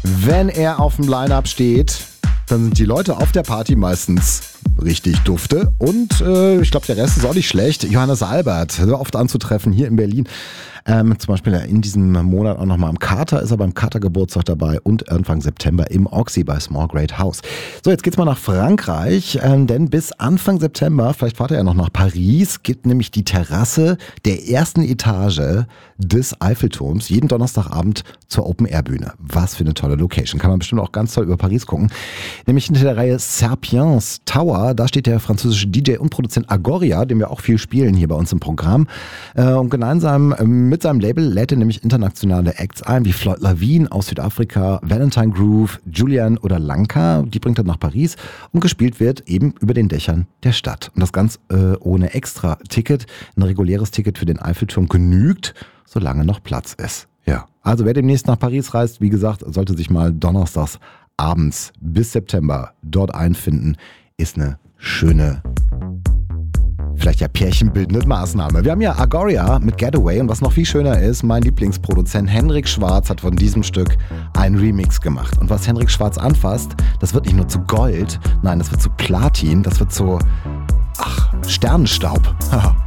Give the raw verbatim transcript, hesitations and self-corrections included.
Wenn er auf dem Line-Up steht, dann sind die Leute auf der Party meistens richtig dufte. Und äh, ich glaube, der Rest ist auch nicht schlecht. Johannes Albert, oft anzutreffen hier in Berlin. Ähm, zum Beispiel in diesem Monat auch nochmal am Kater, ist er beim Kater-Geburtstag dabei und Anfang September im Oxy bei Small Great House. So, jetzt geht's mal nach Frankreich, ähm, denn bis Anfang September, vielleicht fahrt er ja noch nach Paris, gibt nämlich die Terrasse der ersten Etage des Eiffelturms jeden Donnerstagabend zur Open-Air-Bühne. Was für eine tolle Location. Kann man bestimmt auch ganz toll über Paris gucken. Nämlich hinter der Reihe Serpiens Tower, da steht der französische D J und Produzent Agoria, den wir auch viel spielen hier bei uns im Programm. Äh, und gemeinsam mit seinem Label lädt er nämlich internationale Acts ein, wie Floyd Lavine aus Südafrika, Valentine Groove, Julian oder Lanka. Die bringt er nach Paris und gespielt wird eben über den Dächern der Stadt. Und das ganz äh, ohne extra Ticket. Ein reguläres Ticket für den Eiffelturm genügt, solange noch Platz ist. Ja, also wer demnächst nach Paris reist, wie gesagt, sollte sich mal donnerstags abends bis September dort einfinden. Ist eine schöne, vielleicht ja pärchenbildende Maßnahme. Wir haben ja Agoria mit Getaway und was noch viel schöner ist, mein Lieblingsproduzent Henrik Schwarz hat von diesem Stück einen Remix gemacht. Und was Henrik Schwarz anfasst, das wird nicht nur zu Gold, nein, das wird zu Platin, das wird zu, ach, Sternenstaub. Haha.